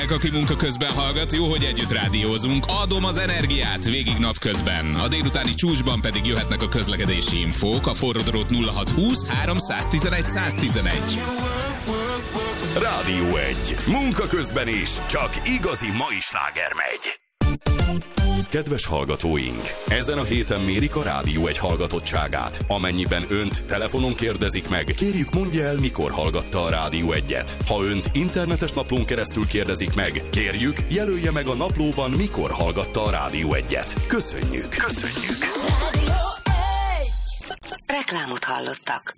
Aki munka közben hallgat, jó, hogy együtt rádiózunk. Adom az energiát végig napközben. A délutáni csúcsban pedig jöhetnek a közlekedési infók. A forródrót 0620 311 111. Rádió 1. Munka közben is csak igazi mai sláger megy. Kedves hallgatóink! Ezen a héten mérik a Rádió 1 hallgatottságát. Amennyiben önt telefonon kérdezik meg, kérjük mondja el, mikor hallgatta a Rádió 1-et. Ha önt internetes naplón keresztül kérdezik meg, kérjük, jelölje meg a naplóban, mikor hallgatta a Rádió 1-et. Köszönjük! Köszönjük! Rádió 1. Reklámot hallottak.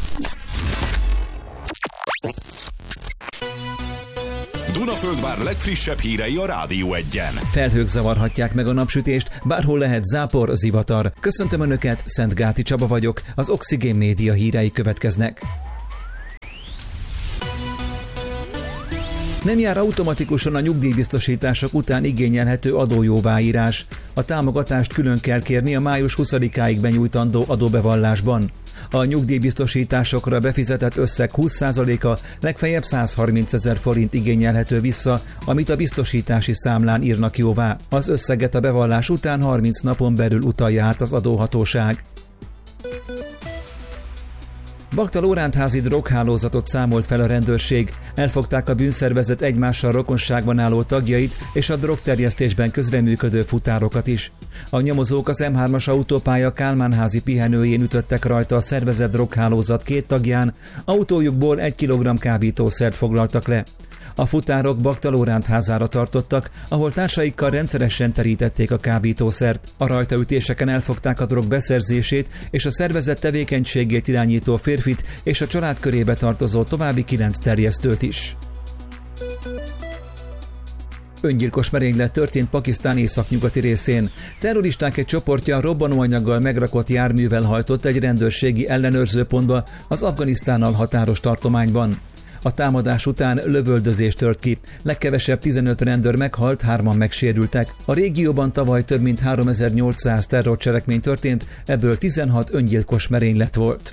Dunaföldvár legfrissebb hírei a Rádió 1-en. Felhők zavarhatják meg a napsütést, bárhol lehet zápor, zivatar. Köszöntöm Önöket, Szentgáti Csaba vagyok, az Oxigén Média hírei következnek. Nem jár automatikusan a nyugdíjbiztosítások után igényelhető adójóváírás. A támogatást külön kell kérni a május 20-áig benyújtandó adóbevallásban. A nyugdíjbiztosításokra befizetett összeg 20%-a legfeljebb 130 000 forint igényelhető vissza, amit a biztosítási számlán írnak jóvá. Az összeget a bevallás után 30 napon belül utalja át az adóhatóság. Bakta Lórántházi droghálózatot számolt fel a rendőrség. Elfogták a bűnszervezet egymással rokonságban álló tagjait és a drogterjesztésben közreműködő futárokat is. A nyomozók az M3-as autópálya Kálmánházi pihenőjén ütöttek rajta a szervezett droghálózat 2 tagján, autójukból 1 kg kábítószert foglaltak le. A futárok Bakta Lórántházára tartottak, ahol társaikkal rendszeresen terítették a kábítószert. A rajtaütéseken elfogták a drog beszerzését és a szervezett tevékenységét irányító férfit és a család körébe tartozó további 9 terjesztőt is. Öngyilkos merénylet történt Pakisztán északnyugati részén. Terroristák egy csoportja robbanóanyaggal megrakott járművel hajtott egy rendőrségi ellenőrzőpontba az Afganisztánnal határos tartományban. A támadás után lövöldözés tört ki, legkevesebb 15 rendőr meghalt, 3-an megsérültek. A régióban tavaly több mint 3800 terrorcselekmény történt, ebből 16 öngyilkos merénylet volt.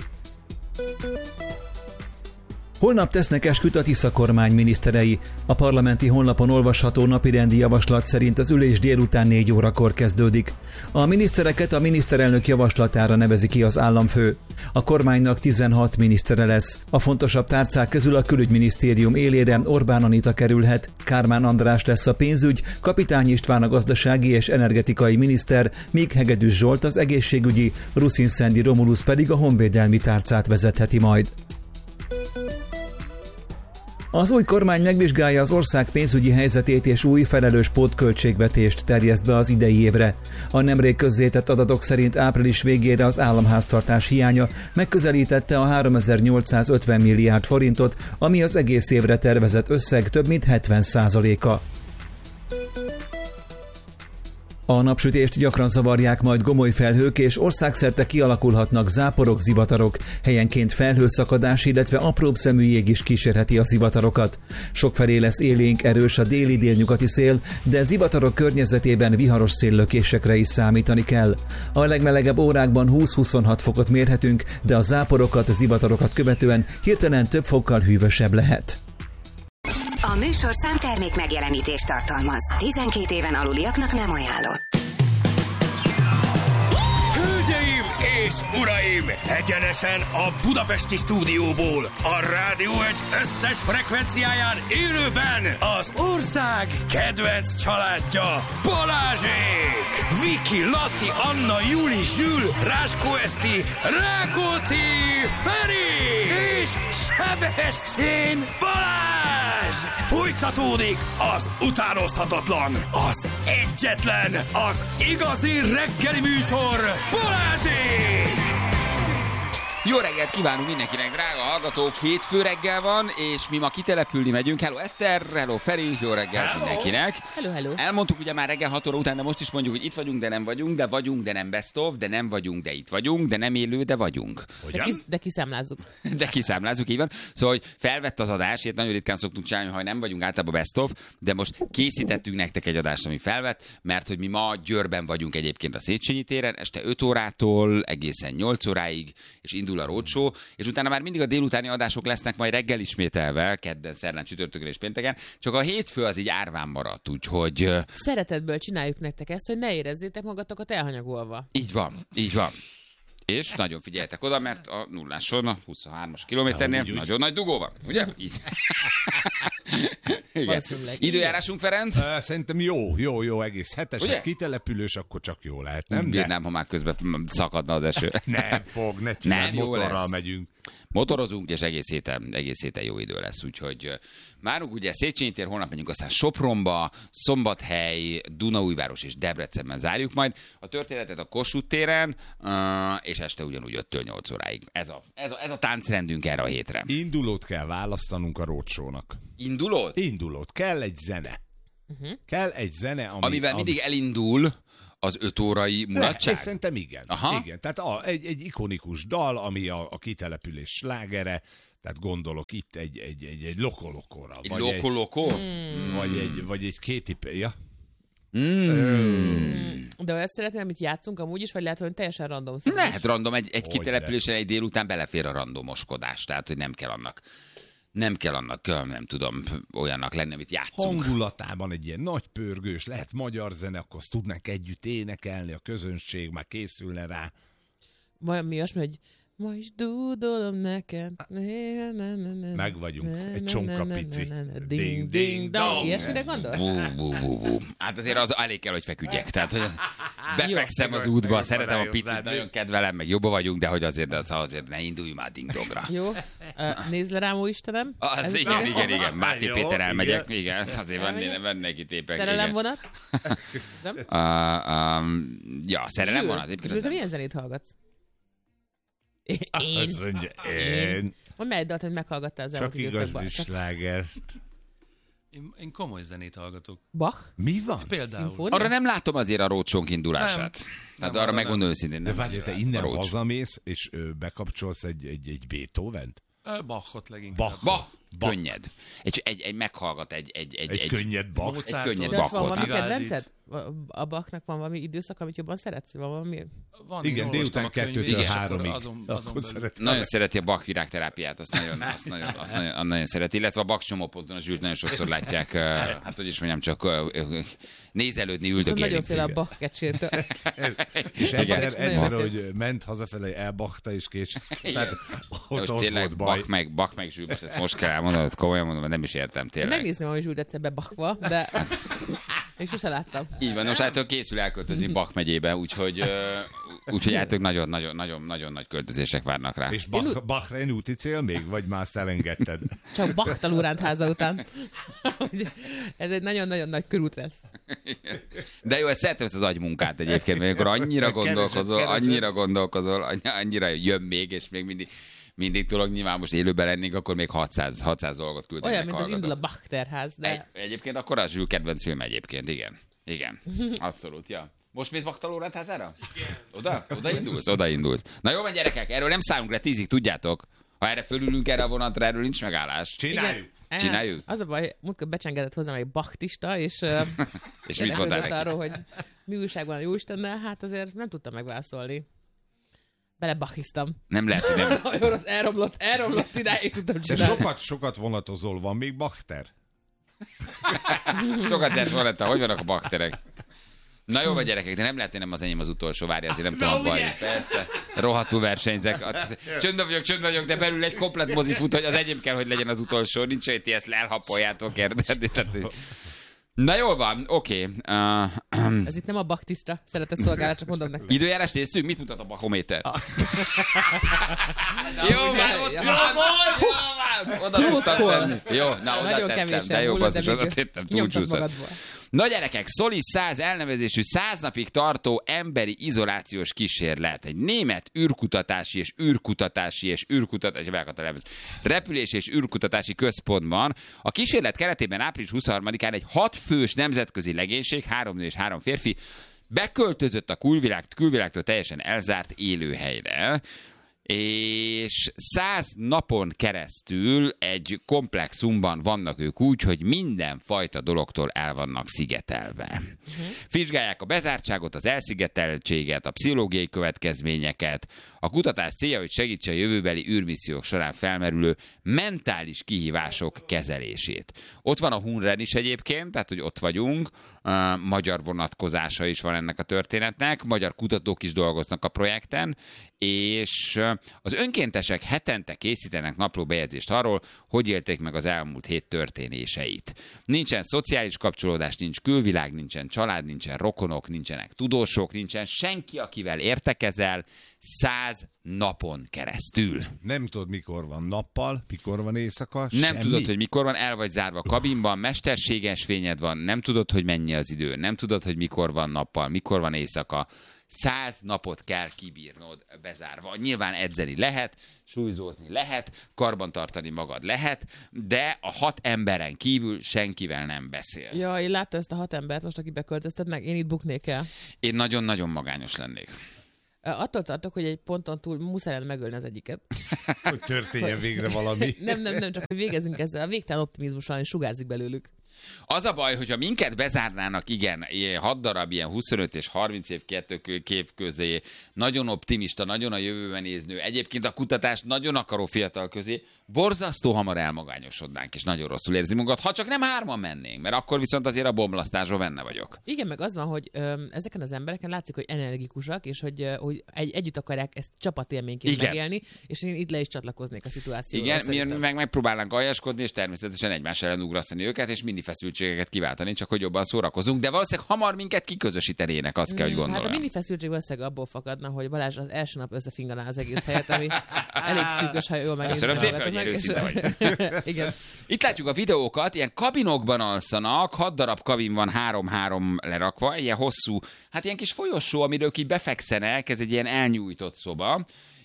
Holnap tesznek esküt a Tisza kormány miniszterei. A parlamenti honlapon olvasható napirendi javaslat szerint az ülés délután 4 órakor kezdődik. A minisztereket a miniszterelnök javaslatára nevezi ki az államfő. A kormánynak 16 minisztere lesz. A fontosabb tárcák közül a külügyminisztérium élére Orbán Anita kerülhet, Kármán András lesz a pénzügy, Kapitány István a gazdasági és energetikai miniszter, míg Hegedűs Zsolt az egészségügyi, Ruszin-Szendi Romulusz pedig a honvédelmi tárcát vezetheti majd. Az új kormány megvizsgálja az ország pénzügyi helyzetét és új felelős pótköltségvetést terjeszt be az idei évre. A nemrég közzétett adatok szerint április végére az államháztartás hiánya megközelítette a 3850 milliárd forintot, ami az egész évre tervezett összeg több mint 70%-a. A napsütést gyakran zavarják majd gomoly felhők, és országszerte kialakulhatnak záporok, zivatarok. Helyenként felhőszakadás, illetve apróbb szemű jég is kísérheti a zivatarokat. Sokfelé lesz élénk, erős a déli-délnyugati szél, de zivatarok környezetében viharos széllökésekre is számítani kell. A legmelegebb órákban 20-26 fokot mérhetünk, de a záporokat, zivatarokat követően hirtelen több fokkal hűvösebb lehet. A műsorszám termék megjelenítést tartalmaz. 12 éven aluliaknak nem ajánlott. Hölgyeim és uraim! Egyenesen a budapesti stúdióból, a Rádió 1 összes frekvenciáján élőben az ország kedvenc családja, Balázsék! Viki, Laci, Anna, Juli, Zsül, Ráskó Eszti, Rákóczi, Feri és Sebestyén Balázs! Folytatódik az utánozhatatlan, az egyetlen, az igazi reggeli műsor, Balázsék! Jó reggelt kívánunk mindenkinek, drága hallgatók! Hétfő reggel van, és mi ma kitelepülni megyünk. Hello Eszter, hello Feri, jó reggelt mindenkinek! Hello, hello! Elmondtuk ugye már reggel 6 óra után, de most is mondjuk, hogy itt vagyunk, de nem vagyunk, de vagyunk, de nem best of, de nem vagyunk, de itt vagyunk, de nem élő, de vagyunk. De kiszámlázzuk. De kiszámlázzuk, így van. Szóval, hogy felvett az adás, ilyet nagyon ritkán szoktunk csinálni, ha nem vagyunk általában best of, de most készítettünk nektek egy adást, ami felvett, mert hogy mi ma Győrben vagyunk egyébként a Széchenyi téren, este 5 órától egészen 8 óráig, és indul a roadshow, és utána már mindig a délutáni adások lesznek majd reggel ismételve, kedden, szerdán, csütörtökön és pénteken, csak a hétfő az így árván maradt, úgyhogy... Szeretetből csináljuk nektek ezt, hogy ne érezzétek magatokat elhanyagolva. Így van, így van. És nagyon figyeljetek oda, mert a nulláson, a 23-as kilométernél nagyon nagy dugó van, ugye? Így. Időjárásunk, Ferenc? Szerintem jó, egész heteset kitelepülős, akkor csak jó lehet, nem? Bírnám, ha már közben szakadna az eső. Nem fog, ne csinálj, motorral megyünk. Motorozunk, és egész héten jó idő lesz, úgyhogy várunk ugye Széchenyi tér, holnap megyünk aztán Sopronba, Szombathely, Dunaújváros és Debrecenben zárjuk majd a történetet a Kossuth téren, és este ugyanúgy 5-től 8 óráig. Ez a táncrendünk erre a hétre. Indulót kell választanunk a roadshow-nak. Indulót. Kell egy zene. Kell egy zene, amivel mindig elindul az 5 órai mulatság? Szerintem igen. Aha. Igen. Tehát egy ikonikus dal, ami a kitelepülés slágere, tehát gondolok itt egy lokolokóra. Egy lokolokó? Vagy egy Katy Perry. Ja. De olyat szeretném, amit játszunk amúgy is, vagy lehet, hogy teljesen random szám? Lehet random, egy kitelepülésen egy délután belefér a randomoskodás, tehát hogy nem kell annak, nem tudom, olyannak lenni, amit játszunk. Hangulatában egy ilyen nagy pörgős, lehet magyar zene, akkor azt tudnánk együtt énekelni, a közönség már készülne rá. Mi olyasmi, hogy ma is dúdolom neked. Meg vagyunk. Egy csonka pici. Ding, ding, dong. Ilyesmire gondolsz? Hát azért az elég kell, hogy feküdjek. Tehát, hogy befekszem az útba, szeretem a picit, nagyon kedvelem, meg jobban vagyunk, de hogy azért ne indulj már ding-dongra. Jó. Nézd le rám, ó Istenem. Igen. Máté Péter elmegyek. Igen, azért van neki tépek. Szerelem vonat? Ja, szerelem vonat. Zsül, te milyen zenét hallgatsz? Én. Mondd meg egy dalt, hogy meghallgattál az elmúlt időszakban. Csak igazi sláger. Én komoly zenét hallgatok. Bach? Mi van? Például. Szimfónia? Arra nem látom azért a roadshow indulását. Tehát arra megmondom őszintén. De várjál, te innen hazamész, és bekapcsolsz egy Beethovent? Bachot leginkább. Bach. Könnyed. Egy meghallgat egy könnyed Bach. Egy könnyed de ott van Bachot. valami kedvenced? A Bachnak van valami időszak, amit jobban szeretsz? Van valami? Van, igen, délután 2-től 3-ig. Nagyon szereti a Bach virágterápiát, azt nagyon szereti, illetve a Bach csomóponton a Zsült nagyon sokszor látják, hát hogy is mondjam, csak nézelődni, üldögélni. Nagyon fél a Bach kecsértől. És egyszer, hogy ment hazafelé, elbachta és kés. Tehát ott tényleg volt baj. Bach meg Zsült, most kell elmondanod, komolyan mondom, mert nem is értem tényleg. Megnézném, hogy Zsült egyszer bebachva, de én sose láttam. Így van, most által készül elköltözni Bach megyébe, úgyhogy által nagyon nagy költözések várnak rá. És Bahrein úti cél még, vagy már azt elengedted? Csak Bachtal Lóránt háza után. Ez egy nagyon-nagyon nagy körút lesz. De jó, ezt szeretem ezt az agymunkát egyébként, mert akkor annyira gondolkozol, annyira jön még, és még mindig tudok, nyilván most élőben lennénk, akkor még 600 dolgot küldeni. Olyan, mint az indul a Bach-terház. De... Egyébként akkor az Zsül kedvenc film egyébként, igen. Abszolút, ja. Most mész Bachtal Lóránt házára? Oda indulsz. Na jó van, gyerekek, erről nem szállunk le 10-ig, tudjátok. Ha erre fölülünk erre a vonatra, erről nincs megállás. Csináljuk. Az a baj, múltkor becsengedett hozzám egy bachtista, és mit mondtál neki? Arról, hogy mi újság van a Jóistennel, hát azért nem tudtam megválaszolni. Belebachiztam. Nem lehet, hogy nem. Nagyon rossz, elromlott idáig tudtam csinálni. Sokat vonatozol, van még bakter? Sokat lehet volna, hogy vannak a bakterek? Na jó, vagy gyerekek, de nem lehet, hogy nem az enyém az utolsó, várja, azért nem tudom baj. Persze, rohadtul versenyzek. Csönd vagyok, de belül egy komplet mozi fut, hogy az enyém kell, hogy legyen az utolsó. Nincs, hogy ti ezt elhapoljátok, érted? Na jól van, oké. Ez itt nem a Bachtisztra szeretett szolgálat, csak mondom nektek. Időjárás nézzük, mit mutat a bachométer? Jó van, ott van! Oda tudtam tenni. Jó, na oda tettem, de jó, basszus, oda tettem, túlcsúszott. Na gyerekek, Solis 100 elnevezésű 100 napig tartó emberi izolációs kísérlet. Egy német űrkutatási repülés és űrkutatási központban. A kísérlet keretében április 23-án egy 6 fős nemzetközi legénység, 3 nő és 3 férfi beköltözött a külvilágtól teljesen elzárt élőhelyre. és 100 napon keresztül egy komplexumban vannak ők úgy, hogy mindenfajta dologtól el vannak szigetelve. Vizsgálják a bezártságot, az elszigeteltséget, a pszichológiai következményeket. A kutatás célja, hogy segítse a jövőbeli űrmissziók során felmerülő mentális kihívások kezelését. Ott van a Hunren is egyébként, tehát hogy ott vagyunk, magyar vonatkozása is van ennek a történetnek, magyar kutatók is dolgoznak a projekten, és az önkéntesek hetente készítenek naplóbejegyzést arról, hogy élték meg az elmúlt hét történéseit. Nincsen szociális kapcsolódás, nincs külvilág, nincsen család, nincsen rokonok, nincsenek tudósok, nincsen senki, akivel értekezel 100 napon keresztül. Nem tudod, mikor van nappal, mikor van éjszaka, Nem semmi. tudod, hogy mikor van, el vagy zárva a kabinban, mesterséges fényed van, nem tudod, hogy mennyi az idő, nem tudod, hogy mikor van nappal, mikor van éjszaka. 100 napot kell kibírnod bezárva. Nyilván edzeni lehet, súlyzózni lehet, karbantartani magad lehet, de a 6 emberen kívül senkivel nem beszélsz. Ja, én láttam ezt a 6 embert most, aki beköltöztet meg, én itt buknék el. Én nagyon-nagyon magányos lennék. Attól tartok, hogy egy ponton túl muszáj lenne megölni az egyiket. Hogy történjen végre valami. Nem, csak hogy végezünk ezzel. A végtelen optimizmussal, és sugárzik belőlük. Az a baj, hogyha minket bezárnának, igen, 6 darab ilyen 25 és 30 év közé, nagyon optimista, nagyon a jövőben néznő, egyébként a kutatást nagyon akaró fiatal közé, borzasztó hamar elmagányosodnánk, és nagyon rosszul érzi magad, ha csak nem 3-an mennénk, mert akkor viszont azért a bomlasztásról benne vagyok. Igen, meg az van, hogy ezeken az embereken látszik, hogy energikusak, és hogy együtt akarják ezt csapatélményként megélni, és én itt le is csatlakoznék a szituációra. Igen, mi meg megpróbálnánk aljaskodni, és természetesen egymás ellen ugrasztani őket, és mini feszültségeket kiváltani, csak hogy jobban szórakozunk, de valószínűleg hamar minket kiközösítenének, azt kell, hogy gondolom. Hát a mini feszültség valószínűleg abból fakadna, hogy Balázs az első nap összefinganá az egész helyet, ami elég szűkös, ha jól megnézzük. Köszönöm szépen, hogy őszinte vagy. Igen. Itt látjuk a videókat, ilyen kabinokban alszanak, 6 darab kabin van 3-3 lerakva, ilyen hosszú, hát ilyen kis folyosó, amiről így befekszenek, ez egy ilyen elnyújtott szoba,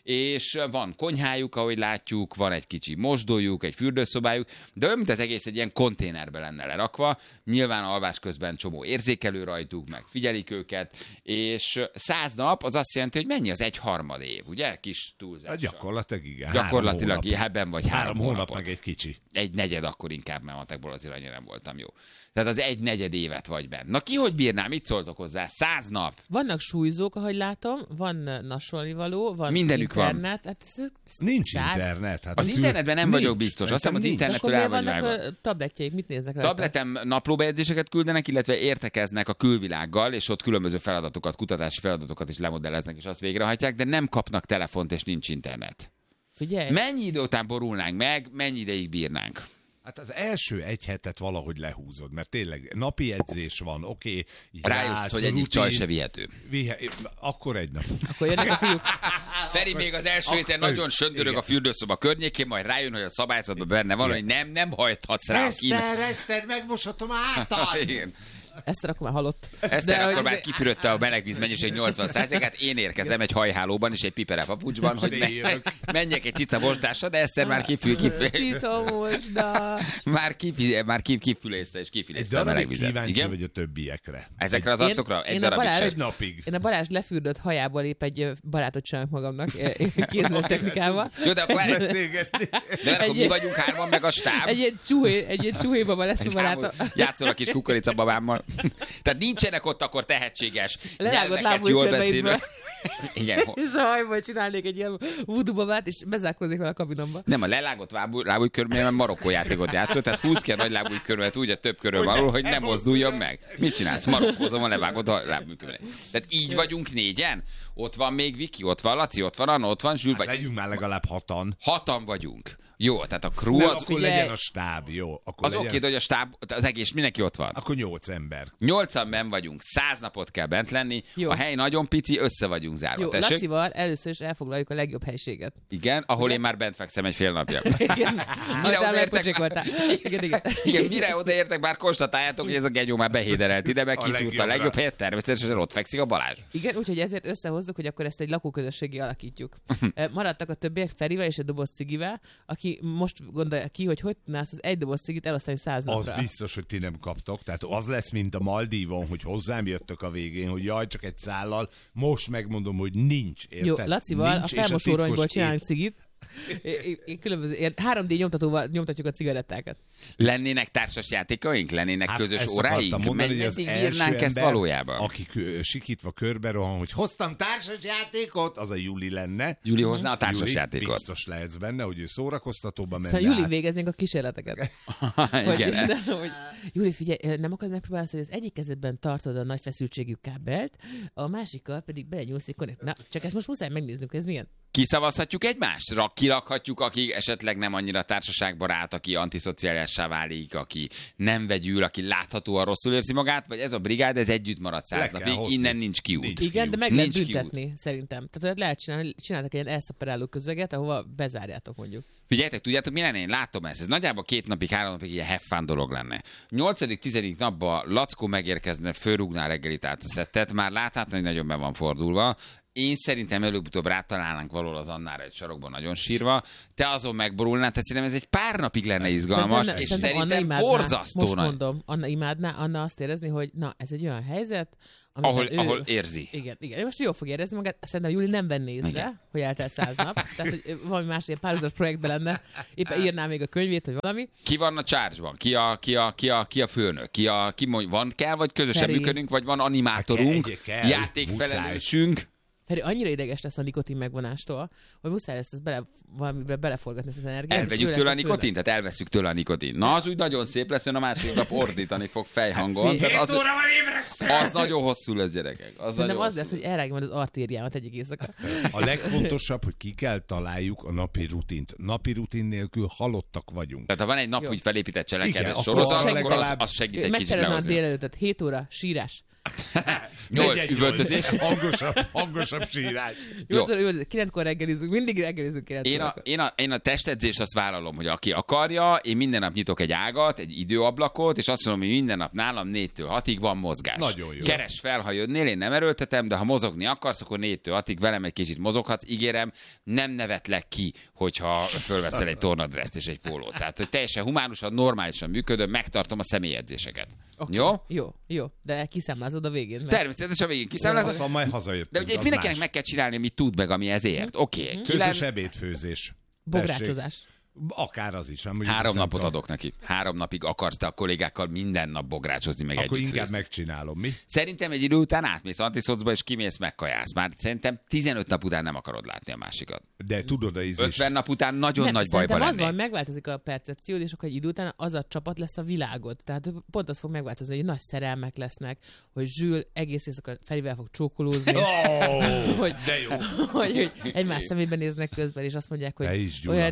és van konyhájuk, ahogy látjuk, van egy kicsi mosdójuk, egy fürdőszobájuk, de olyan, mint az egész egy ilyen konténerbe lenne lerakva. Nyilván alvás közben csomó érzékelő rajtuk, meg figyelik őket, és 100 nap az azt jelenti, hogy mennyi az 1/3 év, ugye? Kis túlzással. Gyakorlatilag igen. Gyakorlatilag ebben vagy 3 hónap meg egy kicsi. 1/4 akkor inkább, mert matekból azért annyira nem voltam jó. Tehát az 1/4 évet vagy benne. Na ki hogy bírná, mit szóltok hozzá? 100 nap. Vannak súlyzók, ahogy látom, van nasolnivaló, van mindenük internet. van. Hát Nincs internet. Hát az internetben nem vagyok biztos. Azt hiszem, az internettől el vagy vágva. Vannak tabletjeik, mit néznek rajta? Tabletem naplóbejegyzéseket küldenek, illetve értekeznek a külvilággal, és ott különböző feladatokat, kutatási feladatokat is lemodelleznek, és azt végrehajtják, de nem kapnak telefont, és nincs internet. Figyelj! Mennyi idő után borulnánk meg, mennyi ideig bírnánk? Hát az első 1 hetet valahogy lehúzod, mert tényleg napi edzés van, oké. Rájössz, hogy egyik csaj se vihető. Akkor egy nap. Akkor jönnek a fiúk. Feri még az első héten nagyon söndörög a fürdőszoba környékén, majd rájön, hogy a szabályzatban benne van, hogy nem hajthatsz rá. Eszter, megmoshatom által! Igen. Eszter akkor már halott. Eszter akkor már kifürödte a melegvíz mennyiség 80%-át, én érkezem egy hajhálóban és egy pipere papucsban, hogy menjek egy cica mosdásra, de Eszter már Cica mosda. már kifülészte és kifilészte a melegvizet. Kíváncsi vagy a többiekre. Ezekre az arcokra? Egy napig. Én a Balázs lefürdött hajából épp egy barátot csinálok magamnak kézles technikával. Jó, de akkor mi vagyunk 3-an, meg a stáb. Egy ilyen csuhé baba lesz a barátom. Játszol a kis kukoricababámmal. Tehát nincsenek ott akkor tehetséges, lelágott nyelveket jól beszélő. Igen. És a hajból csinálnék egy ilyen voodoo babát, és bezárkoznék vele a kabinomba. Nem, a lelágott lábújkörmében Marokkó játékot játszott, tehát húz ki a nagy lábújkörmet úgy a több körül való, hogy nem mozduljon meg. Mit csinálsz? Marokkózom a levágott a lábújkörben. Tehát így vagyunk 4-en. Ott van még Viki, ott van Laci, ott van Anna, ott van Zsül. Hát legyünk már legalább 6-an. 6-an vagyunk. Jó, tehát a crew nem, az... akkor legyen a stáb, jó. Akkor az oké, de hogy a stáb, az egész, mindenki ott van. Akkor 8 ember. 8-an benn vagyunk, 100 napot kell bent lenni, jó. A hely nagyon pici, össze vagyunk zárva. Jó, Lacival először is elfoglaljuk a legjobb helységet. Igen, ahol én már bent fekszem egy fél napja. Igen, igen, mire odaértek, már konstatáljátok, hogy ez a genyó már behéderelt ide, meg kiszúrt a legjobb helyet, természetesen ott fekszik a Balázs. Igen, úgyhogy ezért összehozzuk, hogy akkor ezt egy lakóközösségé alakítjuk. Maradtak a többiek Ferivel és egy doboz cigivel, aki ki most gondolja ki, hogy tudnász az egy doboz cigit elosztani 100 napra. Az biztos, hogy ti nem kaptok. Tehát az lesz, mint a Maldívon, hogy hozzám jöttök a végén, hogy jaj, csak egy szállal, most megmondom, hogy nincs. Érted? Jó, Lacival nincs, a felmosóronyból csinálunk cigit. Különböző 3D nyomtatóval nyomtatjuk a cigarettákat. Lennének társas játékaink? Lennének közös óráink? Meddig bírnánk ezt valójában? Aki sikítva körbe rohan, hogy hoztam társas játékot, az a Juli lenne. Juli hozná a társas játékot. Biztos lehetsz benne, hogy ő szórakoztatóba menne. Szóval Juli végeznénk a kísérleteket. Igen. hogy Juli, figyelj, nem akarod megpróbálni, hogy az egyik kezedben tartod a nagy feszültségű kábelt, a másikkal pedig belenyúlsz egy konnekt. Na, csak ezt most muszáj megnéznünk, hogy ez milyen. Kiszavazhatjuk egymást? Kirakhatjuk, aki esetleg nem annyira társaságbarát, aki antiszociálissá válik, aki nem vegyül, aki láthatóan rosszul érzi magát, vagy ez a brigád, ez együtt marad 100 napig, innen nincs kiút. Igen, de meg lehet büntetni, szerintem. Tehát lehet csináltak egy elszaperáló közeget, ahova bezárjátok mondjuk. Figyeljetek, tudjátok, mi lenne? Én látom ezt. Ez nagyjából 2 napig, 3 napig ilyen have fun dolog lenne. 8.-10. napban Lackó megérkezne, fölrúgná reggelit át a szettet, már láthatni, hogy nagyon be van fordulva. Én szerintem előbb-utóbb rátalálnánk valahol az Annára egy sarokban nagyon sírva, te azon megborulnál, tehát szerintem ez egy pár napig lenne izgalmas, és szerintem borzasztó. Most mondom, Anna imádná, Anna azt érezni, hogy na, ez egy olyan helyzet, ahol érzi. Igen. Most jól fog érezni magát, szerintem Júli nem venné észre, hogy eltelt 100 nap, tehát hogy valami más ilyen párhuzamos projektben lenne, éppen írná még a könyvét, vagy valami. Ki van a charge-ban? Ki a főnök? Van kell, vagy közösen működünk, vagy van animátorunk, játékfelelősünk? Feri annyira ideges lesz a nikotin megvonástól, hogy muszáj lesz ezt valamibe beleforgatni ezt az energiát. Elvegyük tőle a nikotint? Tehát elveszük tőle a nikotint. Na, az úgy nagyon szép lesz, hogy a másik nap ordítani fog fejhangon. Az nagyon hosszú lesz, gyerekek. Szerintem az lesz, hogy elrágja majd az artériámat egyik éjszaka. A legfontosabb, hogy ki kell találjuk a napi rutint. Napi rutin nélkül halottak vagyunk. Tehát ha van egy nap úgy felépített cselekedes sorozat, akkor az segít egy kicsit lehozni. Megtervezem a délelőttet, 7 óra, sírás. 8 üvöltözés. Hangosabb sírás. 9-kor reggelizünk, mindig reggelizünk 9-kor. Én a testedzést azt vállalom, hogy aki akarja, én minden nap nyitok egy ágat, egy időablakot, és azt mondom, hogy minden nap nálam 4-től 6-ig van mozgás. Nagyon jó. Keres fel, ha jönnél, én nem erőltetem, de ha mozogni akarsz, akkor 4-től 6-ig velem egy kicsit mozoghatsz. Ígérem, nem nevetlek ki, hogyha fölveszel egy tornadreszt és egy pólót. Tehát, hogy teljesen humánusan, normálisan működöm, megtartom a személyedzéseket. Okay. Jó. De kiszámlázod a végén. Mert... Természetesen a végén kiszámlázod. Aztán majd hazajöttünk. De ugye mindenkinek meg kell csinálni, amit tud meg, ami ezért. Oké. Közös ebédfőzés. Bográcsozás. Akár az is. 3 napot adok neki. 3 napig akarsz te a kollégákkal minden nap bográcsozni, meg akkor együtt inkább főzni. Megcsinálom, mi? Szerintem egy idő után átmész antiszocba, és kimész, megkajász. Már szerintem 15 nap után nem akarod látni a másikat. De tudod, az 50 nap után nagyon nagy bajban lennék. Az van, megváltozik a percepciód, és akkor egy idő után az a csapat lesz a világod. Tehát pont az fog megváltozni, hogy nagy szerelmek lesznek, hogy Zsül egész éjszaka Ferivel fog csókolózni. hogy, de jó. hogy egymás szemébe néznek közben, és azt mondják, hogy olyan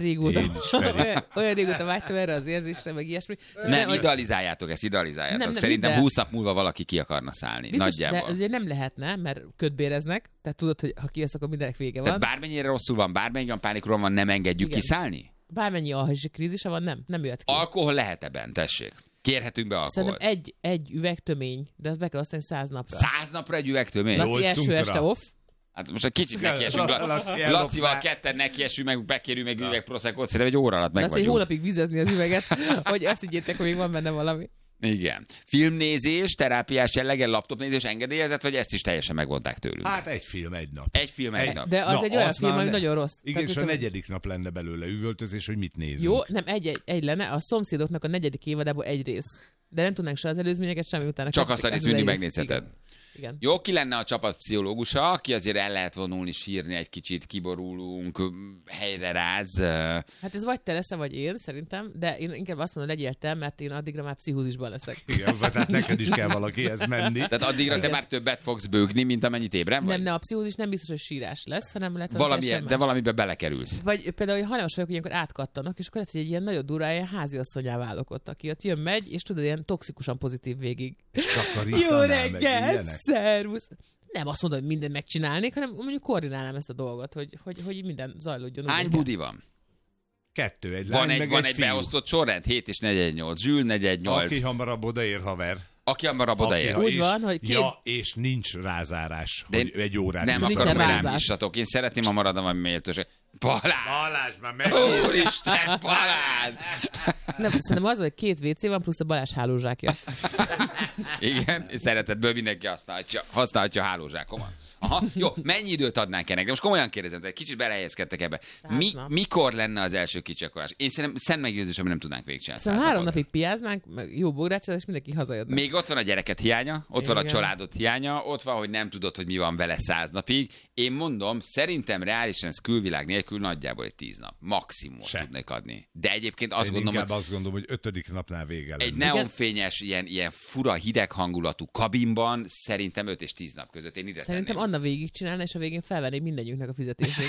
régóta vágytam erre az érzésre, meg ilyesmi. Nem, idealizáljátok ezt, idealizáljátok. Szerintem 20 nap múlva valaki ki akarna szállni. Biztos, nagyjából. De azért nem lehetne, mert ködbéreznek, tehát tudod, hogy ha kijössz, akkor mindenek vége van. Tehát bármennyire rosszul van, bármennyire pánikról van, nem engedjük kiszállni? Bármennyi alhasi krízise van, nem jött ki. Alkohol lehet ebben, tessék. Kérhetünk be alkoholt. Szerintem egy üvegtömény, de azt be kell osztani 100 napra. 100 napra egy üvegtömény? Laci első este off. Hát most egy kicsit nekiesünk. Lacival ketten nekiesünk, meg bekérjük meg üveg proszekot, szerintem egy óra alatt meg vagyunk. Egy hónapig vizezni az üveget, hogy azt higgyétek, hogy még van benne valami. Igen. Filmnézés, terápiás jellegen, laptopnézés engedélyezett, vagy ezt is teljesen megvonták tőlünk? Hát egy film, egy nap. Egy film, egy nap. De az egy olyan film, ami nagyon rossz. Igen, és a 4. nap lenne belőle üvöltözés, hogy mit nézünk. Jó, nem, egy lenne, a Szomszédoknak a 4. évadából egy rész. De nem tudnánk se az előzményeket, semmi utána. Csak azt a részt mindig megnézheted. Igen. Jó, ki lenne a csapat pszichológusa, aki azért el lehet vonulni, sírni egy kicsit, kiborulunk, helyre ráz. Hát ez vagy te leszel, vagy én, szerintem, de én inkább azt mondom, legyél te, mert én addigra már pszichózisban leszek. Igen, tehát neked is kell valakihez menni. Tehát addigra te már többet fogsz bőgni, mint amennyit ébren vagy? Nem, a pszichózis nem biztos, hogy sírás lesz, hanem lehet, de valamiben belekerülsz. Vagy például, hogy hajlamos vagyok, hogy ilyenkor átkattanak, és akkor lehet, hogy egy ilyen nagyon durva, ilyen háziasszonyá válok ott, aki ott jön, megy, és tudod, ilyen toxikusan pozitív végig. Jó reggel, szervusz! Nem azt mondom, hogy mindent megcsinálnék, hanem mondjuk koordinálnám ezt a dolgot, hogy minden zajlódjon. Hány budi van? 2, egy lány, meg van egy egy beosztott sorrend, 7 és 418, Zsül 418. Aki hamarabb odaér, haver. Aki hamarabb odaér. Úgy van, hogy és nincs rázárás, hogy egy órát. Nem akarom, hogy rám issatok. Én szeretném, ha maradom a méltóság. Balázs már meg. Úristen, Balázs! Nem, szerintem az, hogy 2 WC van, plusz a Balázs hálózsákja. Igen, és szeretetből mindenki használhatja a hálózsákomat. Aha, jó, mennyi időt adnánk ennek? De most komolyan kérdezem, egy kicsit belehelyezkedtek ebbe. Mikor lenne az első kicsakorás? Én szerintem szent meggyőződésem, nem tudnánk végigcsinálni. Szóval 3 napig piáznánk, jó bográcsal, és mindenki hazajött. Még ott van a gyereket hiánya, ott van a családot hiánya, ott van, hogy nem tudod, hogy mi van vele 100 napig. Én mondom, szerintem reálisan ez külvilág nélkül nagyjából egy 10 nap. Maximum tudnék adni. De egyébként azt gondolom, hogy... azt gondolom, hogy 5. napnál vége lenne. Egy neonfényes, ilyen fura, hideg hangulatú kabinban szerintem 5 és 10 nap között én ide szerintem Anna végigcsinálna, és a végén felvennék mindegyünknek a fizetését.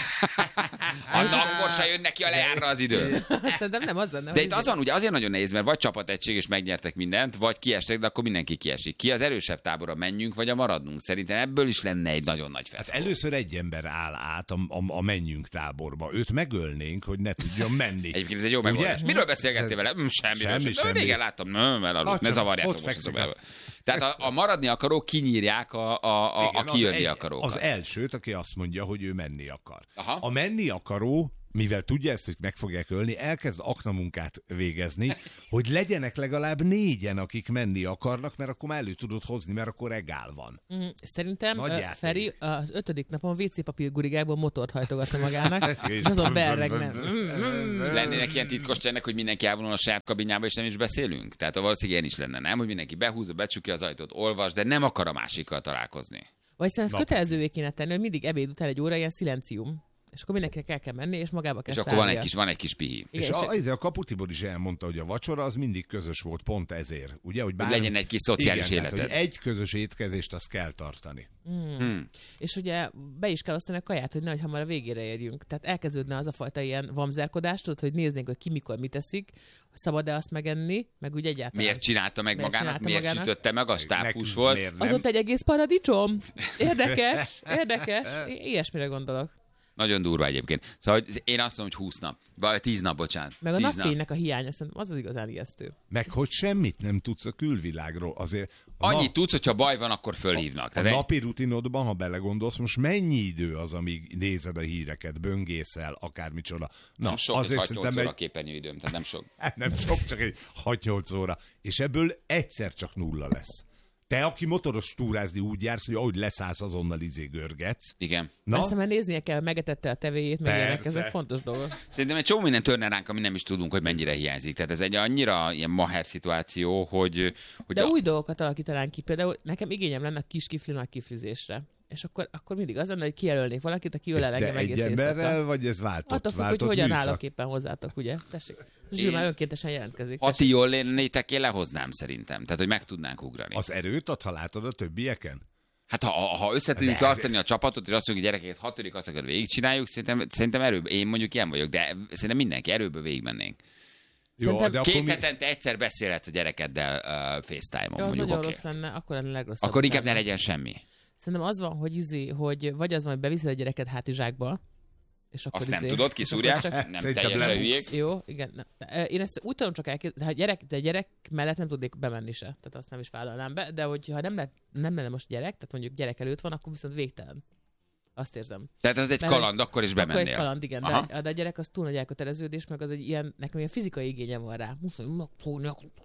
Anna akkor se jön neki a lejárra az idő. Szerintem nem az lenne. De itt az van, ugye azért nagyon nehéz, mert vagy csapategység és megnyertek mindent, vagy kiestek, de akkor mindenki kiesik. Ki az erősebb tábora, menjünk, vagy a maradnunk? Szerintem ebből is lenne egy nagyon nagy feszkó. Hát először egy ember áll át a menjünk táborba. Őt megölnénk, hogy ne tudjon menni. Egyébként ez egy jó megoldás. Miről beszélgettél vele? Semmi. Régen láttam, ne zavarjátok most. Tehát a maradni akarók kinyírják a kijönni akarókat. Az elsőt, aki azt mondja, hogy ő menni akar. Aha. A menni akaró, mivel tudja ezt, hogy meg fogják ölni, elkezd aknamunkát végezni, hogy legyenek legalább 4-en, akik menni akarnak, mert akkor már elő tudod hozni, mert akkor egál van. Szerintem Feri az 5. napon WC papír gurigákból motort hajtogatna magának, és azon beerregne. Lennének ilyen titkos csennek, hogy mindenki elvonul a saját kabinjába, és nem is beszélünk? Tehát valószínűleg ilyen is lenne, nem? Hogy mindenki behúzza, becsukja az ajtót, olvas, de nem akar a másikkal találkozni. Vagy szerintem ezt kötelezővé kéne tenni, hogy mindig ebéd után egy óra ilyen szilencium. És akkor mindenkinek el kell menni, és magába kell szállnia. És akkor van egy kis pihi. Igen, és a Kapu Tibor is elmondta, hogy a vacsora az mindig közös volt, pont ezért. Ugye, hogy legyen egy kis szociális életed. Tehát, hogy egy közös étkezést azt kell tartani. És ugye be is kell osztani a kaját, hogy nehogy hamar a végére érjünk. Tehát elkezdődne az a fajta ilyen vamzerkodást, tudod, hogy néznénk, hogy ki mikor mit teszik, szabad-e azt megenni, meg úgy egyáltalán. Miért csinálta meg magának? Miért sütötte meg? Az tápus volt. Az ott egy egész paradicsom. Érdekes. Ilyesmire gondolok. Nagyon durva egyébként. Szóval én azt mondom, hogy 20 nap. Vagy 10 nap, bocsánat. Meg a napfénynek a hiánya, szerintem az igazán ijesztő. Meg hogy semmit nem tudsz a külvilágról. Azért annyit tudsz, hogyha baj van, akkor fölhívnak. A napi rutinodban, ha belegondolsz, most mennyi idő az, amíg nézed a híreket, böngészel, akármicsoda. Nem sok, azért 6-8 óra képernyőidőm, tehát nem sok. Nem sok, csak egy 6-8 óra. És ebből egyszer csak 0 lesz. Te, aki motoros túrázni úgy jársz, hogy ahogy leszállsz, azonnal görgetsz. Igen. Persze, mert néznie kell, megetette a tevéjét, meg ilyenek, ezek fontos dolgok. Szerintem egy csomó minden törne ránk, ami nem is tudunk, hogy mennyire hiányzik. Tehát ez egy annyira ilyen maher szituáció, hogy de új dolgokat alakítanánk ki. Például nekem igényem lenne a kis kifli nagy kiflizésre. És akkor mindig az lenne, hogy kijelölnék valakit, aki ölel engem egész éjszaka. De egy emberrel, vagy ez váltott? Attól függ, hogy hogyan állok éppen hozzátok, ugye? Tessék. Zsül már önkéntesen jelentkezik. Ha ti jól lennétek, én lehoznám szerintem. Tehát, hogy meg tudnánk ugrani. Az erőt ad, ha látod a többieken? Hát ha össze tudjuk tartani a csapatot, és azt mondjuk, hogy gyerekeket 6. azt akar végigcsináljuk, szerintem erőből, én mondjuk ilyen vagyok, de szerintem mindenki erőből végigmennénk. Jó, de 2 hetente egyszer beszélhetsz a gyerekeddel FaceTime-on. Az nagyon rossz lenne, akkor lenne legrosszabb. Akkor inkább ne legyen semmi. Szerintem az van, hogy vagy az van, hogy beviszed a gyereket hátizsákba, és akkor azt nem tudod, kiszúrják, nem teljesen hülyék. Jó, igen. Én ezt úgy tudom csak elképzelni, de gyerek mellett nem tudnék bemenni se, tehát azt nem is vállalnám be, de hogyha nem lenne most gyerek, tehát mondjuk gyerek előtt van, akkor viszont végtelen. Azt érzem. Tehát ez egy kaland, akkor is bemennél. Akkor egy kaland, igen. De a gyerek az túl nagy elköteleződés, meg az egy ilyen, nekem ilyen fizikai igénye van rá. Muszáj megfogni,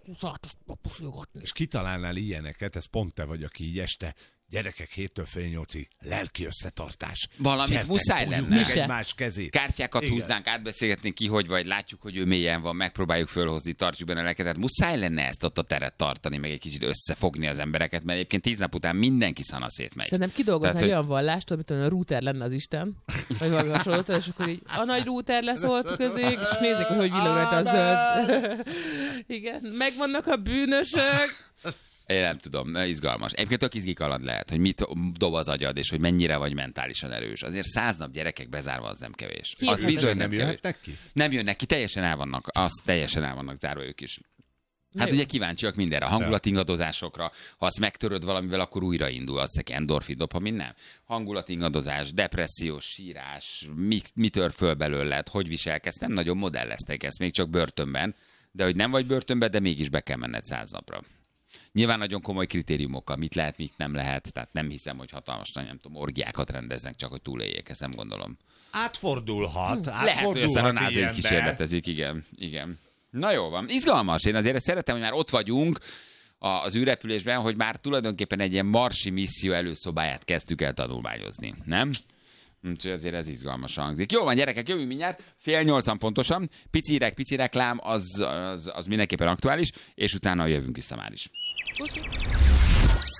és kitalálnál ilyeneket, ez pont te vagy, aki így este gyerekek 7-től fél 8-ig lelki összetartás. Valamit gyertek, muszáj lenne. Egymás kezét. Kártyákat igen. Húznánk, átbeszélgetnénk ki, hogy vagy látjuk, hogy ő mélyen van, megpróbáljuk fölhozni, tartjuk benne a lelket. Tehát muszáj lenne ezt ott a teret tartani, meg egy kicsit összefogni az embereket, mert egyébként 10 nap után mindenki szanaszét megy. Szerintem kidolgozni olyan vallást, hogy a router lenne az Isten, vagy valami hasonlót, és akkor így a nagy router leszolt közé, és néznék, hogy villog rajta a zöld. Igen, megvannak a bűnösök. Én nem tudom, izgalmas. Egyébként tök izgi kaland lehet, hogy mit dob az agyad, és hogy mennyire vagy mentálisan erős. Azért 100 nap gyerekek bezárva, az nem kevés. Az bizony nem jöhetnek ki? Nem jönnek ki, teljesen el vannak zárva ők is. Hát ugye kíváncsiak mindenre, a hangulatingadozásokra, ha azt megtöröd valamivel, akkor újraindul, azt mondja, endorfin, dopamin, nem. Hangulatingadozás, depressziós, sírás, mi tör föl belőled, hogy viselkedsz, nem nagyon modelleztek ezt, még csak börtönben, de hogy nem vagy börtönben, de mégis be kell menned 100 napra. Nyilván nagyon komoly kritériumokkal, mit lehet, mit nem lehet, tehát nem hiszem, hogy hatalmas, nem tudom, orgiákat rendeznek, csak hogy túléljék, ezt nem gondolom. Átfordulhat. Lehet, hogy aztán a NASA így kísérletezik, igen. Na jó van, izgalmas, én azért szeretem, hogy már ott vagyunk az űrrepülésben, hogy már tulajdonképpen egy ilyen marsi misszió előszobáját kezdtük el tanulmányozni, nem? Úgyhogy azért ez izgalmas hangzik. Jó van, gyerekek, jövünk mindjárt, 7:30 pontosan, pici reklám, az mindenképpen aktuális, és utána jövünk vissza már is.